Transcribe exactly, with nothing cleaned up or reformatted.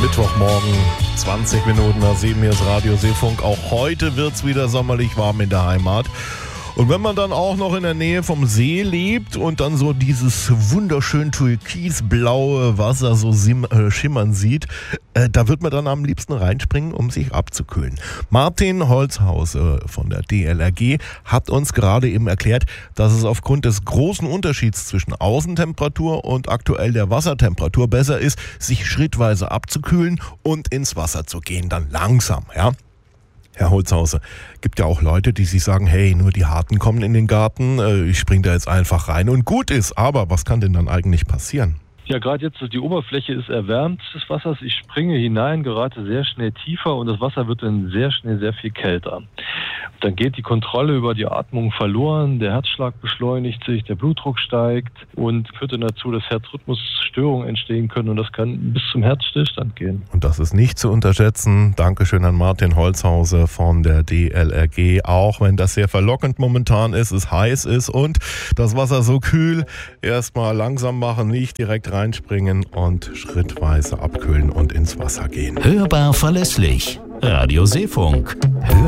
Mittwochmorgen, zwanzig Minuten nach sieben, hier ist Radio Seefunk. Auch heute wird es wieder sommerlich warm in der Heimat. Und wenn man dann auch noch in der Nähe vom See lebt und dann so dieses wunderschön türkisblaue Wasser so sim- äh, schimmern sieht, äh, da wird man dann am liebsten reinspringen, um sich abzukühlen. Martin Holzhause von der D L R G hat uns gerade eben erklärt, dass es aufgrund des großen Unterschieds zwischen Außentemperatur und aktuell der Wassertemperatur besser ist, sich schrittweise abzukühlen und ins Wasser zu gehen, dann langsam, ja. Herr Holzhause, gibt ja auch Leute, die sich sagen, hey, nur die Harten kommen in den Garten, ich spring da jetzt einfach rein und gut ist. Aber was kann denn dann eigentlich passieren? Ja, gerade jetzt, die Oberfläche ist erwärmt des Wassers. Ich springe hinein, gerate sehr schnell tiefer und das Wasser wird dann sehr schnell sehr viel kälter. Dann geht die Kontrolle über die Atmung verloren, der Herzschlag beschleunigt sich, der Blutdruck steigt und führt dann dazu, dass Herzrhythmusstörungen entstehen können und das kann bis zum Herzstillstand gehen. Und das ist nicht zu unterschätzen. Dankeschön an Martin Holzhause von der D L R G. Auch wenn das sehr verlockend momentan ist, es heiß ist und das Wasser so kühl, erstmal langsam machen, nicht direkt reinspringen und schrittweise abkühlen und ins Wasser gehen. Hörbar verlässlich. Radio Seefunk.